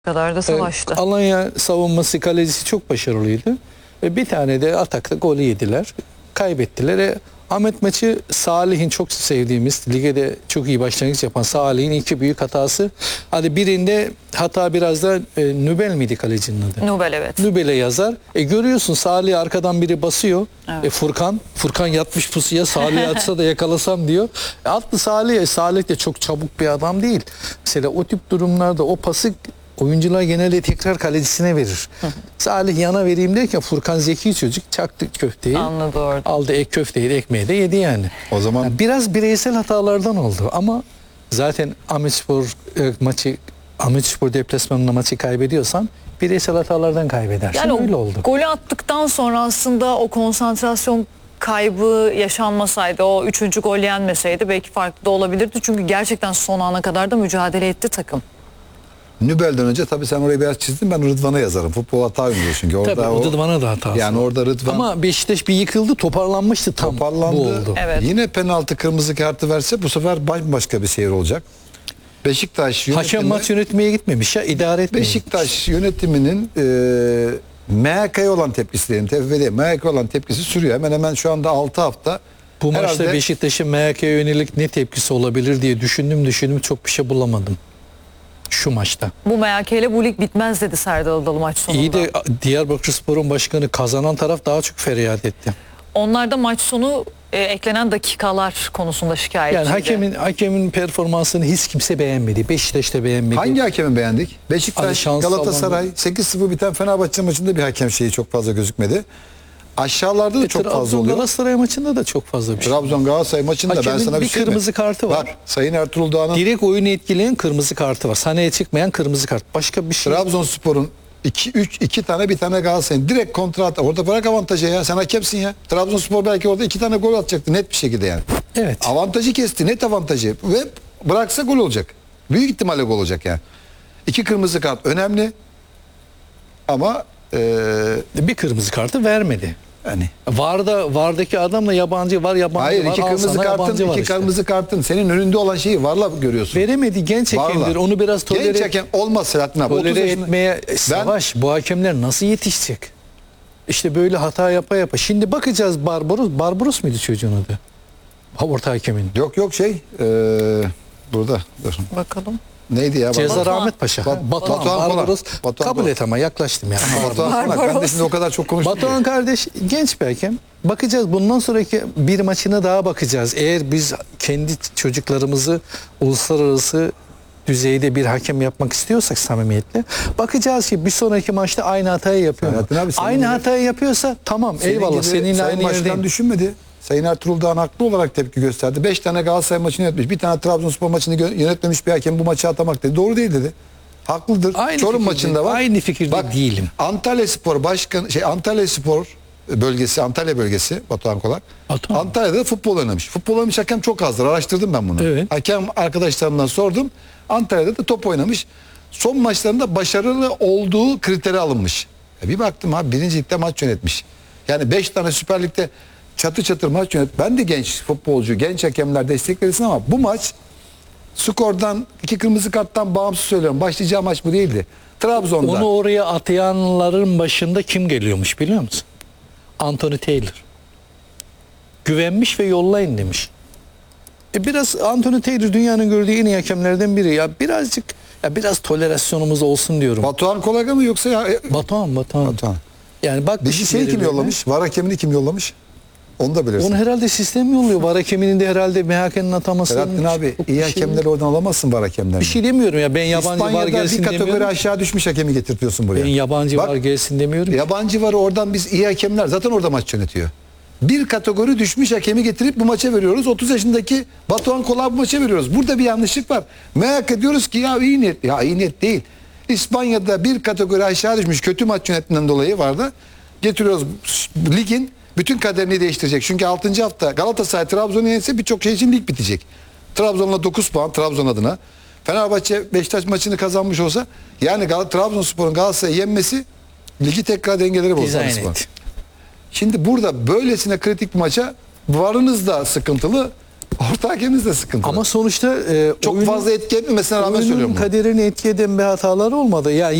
kadar da savaştı. Alanya savunması, kalecisi çok başarılıydı. Bir tane de atakta golü yediler. Kaybettiler. Ahmet maçı, Salih'in çok sevdiğimiz, ligde de çok iyi başlangıç yapan Salih'in iki büyük hatası. Hadi birinde hata biraz da Nübel miydi kalecinin adı? Nübel, evet. Nübel'e yazar. Görüyorsun Salih arkadan biri basıyor. Evet. Furkan yatmış pusuya, Salih atsa da yakalasam diyor. Attı Salih. Salih de çok çabuk bir adam değil. Mesela o tip durumlarda o pası oyuncular genelde tekrar kalecisine verir. Salih yana vereyim derken Furkan zeki çocuk, çaktı köfteyi. Anladı orada. Aldı köfteyi de ekmeği de yedi yani. O zaman Yani biraz bireysel hatalardan oldu ama zaten Ahmetspor deplasmanında maçı kaybediyorsan bireysel hatalardan kaybedersin. Yani öyle oldu. Golü attıktan sonra aslında o konsantrasyon kaybı yaşanmasaydı, o 3. gol yenmeseydi belki farklı da olabilirdi. Çünkü gerçekten son ana kadar da mücadele etti takım. Nübel'den önce tabii sen orayı biraz çizdin, ben Rıdvan'a yazarım. Futbol hata oynuyor çünkü orada. Tabii o Rıdvan'a da hatası. Yani orada Rıdvan ama Beşiktaş bir yıkıldı, toparlanmıştı, tam toparlandı. bu oldu. Evet. Yine penaltı, kırmızı kartı verse bu sefer başka bir seyir olacak. Beşiktaş yönetimi, Hakem maç yönetmeye gitmemiş ya, idare etmemiş. Beşiktaş yönetiminin MHK'ya olan tepkisi diyelim. TFF'de MHK'ya olan tepkisi sürüyor. Hemen hemen şu anda 6 hafta. Bu maçta herhalde Beşiktaş'ın MHK'ye yönelik ne tepkisi olabilir diye düşündüm çok bir şey bulamadım. Şu maçta. Bu MHK ile bu lig bitmez dedi Serdal Adalı maç sonunda. İyi de Diyarbakırspor'un başkanı, kazanan taraf daha çok feryat etti. Onlar da maç sonu eklenen dakikalar konusunda şikayetçiydi. Yani hakemin performansını hiç kimse beğenmedi. Beşiktaş da beğenmedi. hangi hakemi beğendik? Beşiktaş, Alişan Galatasaray 8-0 biten Fenerbahçe maçında bir hakem şeyi çok fazla gözükmedi. Aşağılarda da çok fazla Trabzon oluyor. Galatasaray maçında da çok fazla bir şey. Trabzon Galatasaray maçında ben Hakemin sana bir bir şey kırmızı kartı var. Bak, Sayın Ertuğrul Doğan'ın Direkt oyunu etkileyen kırmızı kartı var. Sahneye çıkmayan kırmızı kart. Başka bir şey. Trabzonspor'un iki tane bir tane Galatasaray'ın direkt kontra at. Orada bırak avantajı ya. Sen hakemsin ya. Trabzonspor belki orada 2 tane gol atacaktı net bir şekilde yani. Evet. Avantajı kesti, net avantajı. Ve bıraksa gol olacak. Büyük ihtimalle gol olacak yani. 2 kırmızı kart önemli. Ama Bir kırmızı kartı vermedi. yani Vardaki adamla yabancı var, hayır, var. iki al kırmızı sana yabancı kartın var iki işte. kırmızı kartın senin önünde olan şeyi varla görüyorsun. Veremedi, genç hakemdir. Varla. Onu biraz Genç hakem olmaz Selahattin abi. 30 tolere yaşında- etmeye savaş. Bu hakemler nasıl yetişecek? İşte böyle hata yapa. Şimdi bakacağız Barbaros muydu çocuğun adı? Orta hakemin. Yok burada dur. Bakalım. Neydi ya? Ceza Batuhan. Ahmet Paşa. Batuhan Polat. Barbaros. Batuhan Kabul Polat. et ama yaklaştım yani. Batuhan Polat. Ben de şimdi o kadar çok konuştum. Batuhan kardeş genç bir hakem. Bakacağız, bundan sonraki bir maçına daha bakacağız. Eğer biz kendi çocuklarımızı uluslararası düzeyde bir hakem yapmak istiyorsak samimiyetle, bakacağız ki bir sonraki maçta aynı hatayı yapıyor mu? Selahattin abi, senin Aynı gibi- hatayı yapıyorsa tamam, eyvallah, seninle Sayın aynı Başkan yerdeyim. düşünmedi. Sayın Ertuğrul Dağ'ın haklı olarak tepki gösterdi. 5 tane Galatasaray maçını yönetmiş. Bir tane Trabzonspor maçını yönetmemiş bir hakem bu maçı atamak dedi. Doğru değil dedi. Haklıdır. Aynı Çorum fikirde- maçında var. aynı fikirde değilim. Antalya Spor bölgesi, Antalya bölgesi Batuhan Kolak. Batuhan. Antalya'da futbol oynamış. Futbol oynamış hakem çok azdır. Araştırdım ben bunu. Evet. Hakem arkadaşlarımdan sordum. Antalya'da da top oynamış. Son maçlarında başarılı olduğu kriteri alınmış. Bir baktım abi, birincilikte maç yönetmiş. Yani 5 tane Süper Lig'de çatır çatır maç yönet. Ben de genç futbolcu, genç hakemler destek verirsin ama bu maç skordan, 2 kırmızı karttan bağımsız söylüyorum. Başlayacağı maç bu değildi. Trabzon'da. Onu oraya atayanların başında kim geliyormuş biliyor musun? Anthony Taylor. Güvenmiş ve yollayın demiş. Biraz Anthony Taylor dünyanın gördüğü en iyi hakemlerden biri. Biraz tolerasyonumuz olsun diyorum. Batuhan Kolak'a mı yoksa Batuhan. Batuhan. Yani bak, Bir şey kim yollamış? VAR hakemini kim yollamış? Onu da bilirsin. Onu herhalde sistem yolluyor. VAR hakeminin de herhalde MHK'nin ataması. Selahattin abi, iyi hakemleri oradan alamazsın VAR hakemlerini. Bir şey demiyorum ya, ben yabancı VAR İspanya'da gelsin bir kategori demiyorum. aşağı düşmüş hakemi getirtiyorsun buraya. Ben yabancı Bak, VAR gelsin demiyorum. yabancı VAR'ı oradan biz iyi hakemler zaten orada maç yönetiyor. Bir kategori düşmüş hakemi getirip bu maça veriyoruz. 30 yaşındaki Batuhan Kolak'ı bu maça veriyoruz. Burada bir yanlışlık var. Merak ediyoruz ki ya iyi niyet. Ya iyi niyet değil. İspanya'da bir kategori aşağı düşmüş kötü maç yönetiminden dolayı vardı. Getiriyoruz, ligin bütün kaderini değiştirecek. Çünkü 6. hafta Galatasaray Trabzon'u yense birçok şey için lig bitecek. Trabzon'la 9 puan Trabzon adına. Fenerbahçe Beşiktaş maçını kazanmış olsa yani Trabzonspor'un Galatasaray'ı yenmesi ligi tekrar dengeleri Dizayn bozar. et. Şimdi burada böylesine kritik bir maça varınız da sıkıntılı, Orta hakemimiz de sıkıntı. Ama sonuçta çok fazla etki etmemesine rağmen oyunun söylüyorum bunu. kaderini etki eden bir hatalar olmadı. Yani